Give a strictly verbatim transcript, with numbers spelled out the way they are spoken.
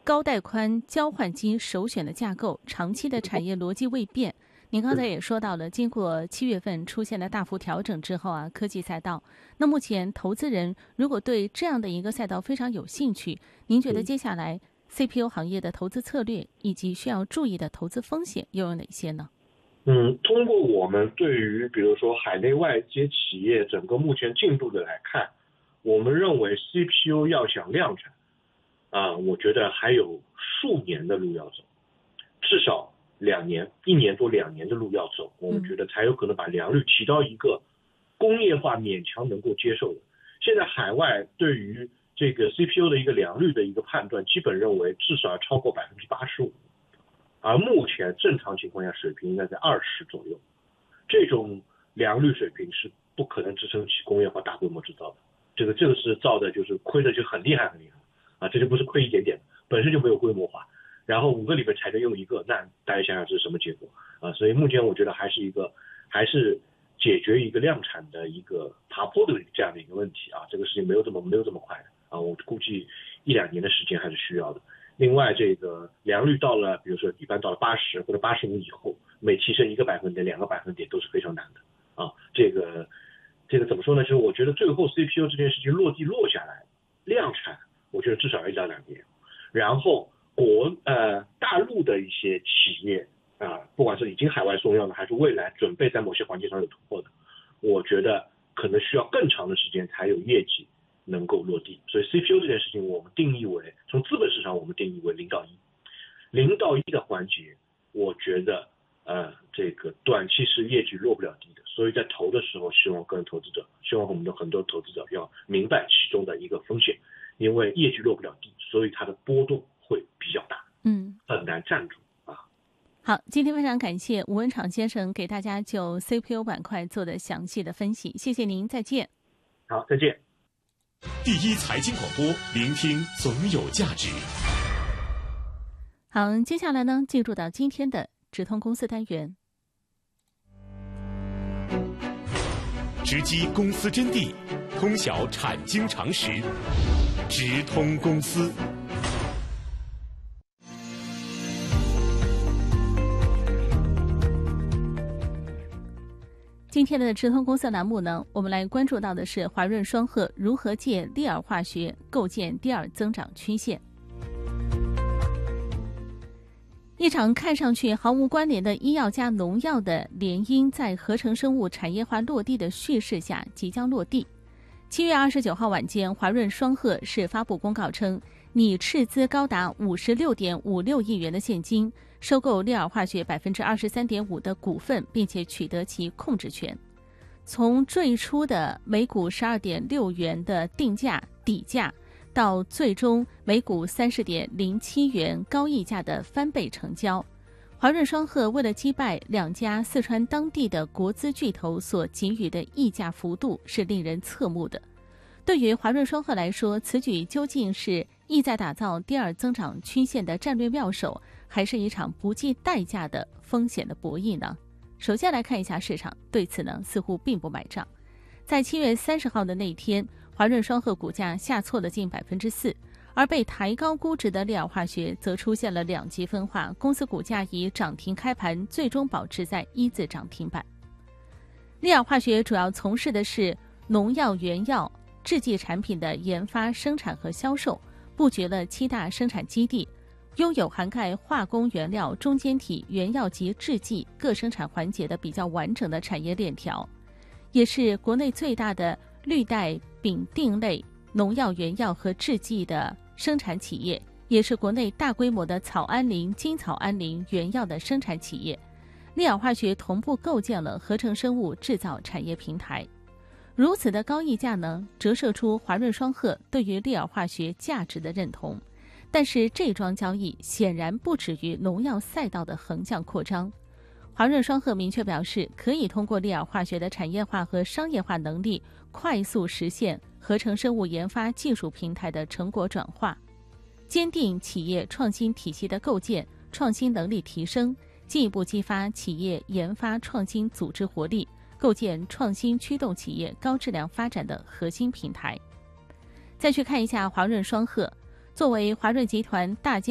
高带宽交换机首选的架构，长期的产业逻辑未变。您刚才也说到了，经过七月份出现了大幅调整之后啊，科技赛道，那目前投资人如果对这样的一个赛道非常有兴趣，您觉得接下来 C P U 行业的投资策略以及需要注意的投资风险又有哪些呢？ 嗯，通过我们对于比如说海内外这些企业整个目前进度的来看，我们认为 C P U 要想量产啊，我觉得还有数年的路要走，至少两年，一年多两年的路要走，我们觉得才有可能把良率提到一个工业化勉强能够接受的。现在海外对于这个 C P U 的一个良率的一个判断，基本认为至少要超过百分之八十五，而目前正常情况下水平应该在二十左右，这种良率水平是不可能支撑起工业化大规模制造的。这个这个是造的就是亏的就很厉害很厉害啊，这就不是亏一点点，本身就没有规模化。然后五个里面才能用一个，那大家想想这是什么结果啊？所以目前我觉得还是一个，还是解决一个量产的一个爬坡的这样的一个问题啊。这个事情没有这么没有这么快的啊，我估计一两年的时间还是需要的。另外，这个良率到了，比如说一般到了八十或者八十五以后，每提升一个百分点、两个百分点都是非常难的啊。这个这个怎么说呢？就是我觉得最后 C P U 这件事情落地落下来，量产，我觉得至少要一到两年，然后。国呃大陆的一些企业啊、呃，不管是已经海外送样的，还是未来准备在某些环节上有突破的，我觉得可能需要更长的时间才有业绩能够落地。所以 C P U 这件事情，我们定义为从资本市场我们定义为零到一，零到一的环节，我觉得呃这个短期是业绩落不了地的。所以在投的时候，希望个人投资者，希望我们的很多投资者要明白其中的一个风险，因为业绩落不了地，所以它的波动会比较大， 嗯， 很难站住啊。 好，今天非常感谢吴文敞先生给大家就 C P U 板块做的详细的分析，谢谢您，再见。 好，再见。 第一财经广播，聆听总有价值。 好，接下来呢，进入到今天的直通公司单元， 直击公司真谛，通晓产经常识，直通公司。 今天的直通公司栏目呢，我们来关注到的是华润双鹤如何借利尔化学构建第二增长曲线。一场看上去毫无关联的医药加农药的联姻，在合成生物产业化落地的叙事下即将落地。七月二十九号晚间，华润双鹤是发布公告称，拟斥资高达五十六点五六亿元的现金，收购利尔化学百分之二十三点五的股份，并且取得其控制权。从最初的每股十二点六元的定价底价，到最终每股三十点零七元高溢价的翻倍成交，华润双鹤为了击败两家四川当地的国资巨头所给予的溢价幅度是令人侧目的。对于华润双鹤来说，此举究竟是意在打造第二增长曲线的战略妙手，还是一场不计代价的风险的博弈呢？首先来看一下市场对此呢似乎并不买账。在七月三十号的那一天，华润双鹤股价下挫了近百分之四，而被抬高估值的利尔化学则出现了两极分化，公司股价以涨停开盘，最终保持在一字涨停板。利尔化学主要从事的是农药、原药、制剂产品的研发、生产和销售，布局了七大生产基地，拥有涵盖化工原料、中间体、原药及制剂各生产环节的比较完整的产业链条，也是国内最大的氯代丙定类农药原药和制剂的生产企业，也是国内大规模的草氨磷、金草氨磷原药的生产企业。利尔化学同步构建了合成生物制造产业平台。如此的高溢价呢，折射出华润双鹤对于利尔化学价值的认同。但是这桩交易显然不止于农药赛道的横向扩张。华润双鹤明确表示，可以通过利尔化学的产业化和商业化能力，快速实现合成生物研发技术平台的成果转化，坚定企业创新体系的构建，创新能力提升，进一步激发企业研发创新组织活力，构建创新驱动企业高质量发展的核心平台。再去看一下华润双鹤，作为华润集团大